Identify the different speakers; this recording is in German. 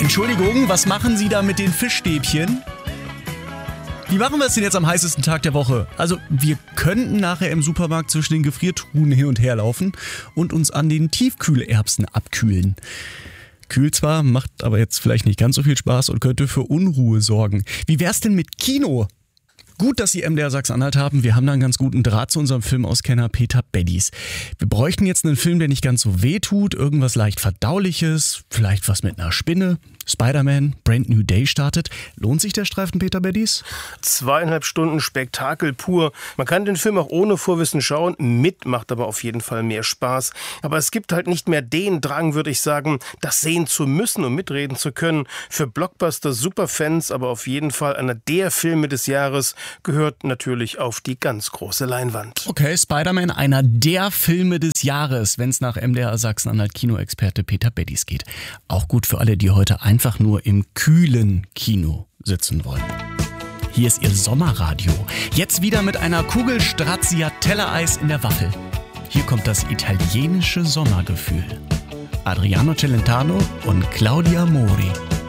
Speaker 1: Entschuldigung, was machen Sie da mit den Fischstäbchen? Wie machen wir es denn jetzt am heißesten Tag der Woche? Also, wir könnten nachher im Supermarkt zwischen den Gefriertruhen hin und her laufen und uns an den Tiefkühlerbsen abkühlen. Kühlt zwar, macht aber jetzt vielleicht nicht ganz so viel Spaß und könnte für Unruhe sorgen. Wie wär's denn mit Kino? Gut, dass Sie MDR Sachsen-Anhalt haben. Wir haben da einen ganz guten Draht zu unserem Filmauskenner Peter Beddies. Wir bräuchten jetzt einen Film, der nicht ganz so weh tut, irgendwas leicht Verdauliches, vielleicht was mit einer Spinne. Spider-Man, Brand New Day startet. Lohnt sich der Streifen, Peter Beddies?
Speaker 2: 2,5 Stunden Spektakel pur. Man kann den Film auch ohne Vorwissen schauen. Mit macht aber auf jeden Fall mehr Spaß. Aber es gibt halt nicht mehr den Drang, würde ich sagen, das sehen zu müssen, um mitreden zu können. Für Blockbuster-Superfans aber auf jeden Fall einer der Filme des Jahres, gehört natürlich auf die ganz große Leinwand.
Speaker 1: Okay, Spider-Man, einer der Filme des Jahres, wenn es nach MDR Sachsen-Anhalt Kinoexperte Peter Beddies geht. Auch gut für alle, die heute einfach nur im kühlen Kino sitzen wollen. Hier ist Ihr Sommerradio. Jetzt wieder mit einer Kugel Stracciatella-Eis in der Waffel. Hier kommt das italienische Sommergefühl. Adriano Celentano und Claudia Mori.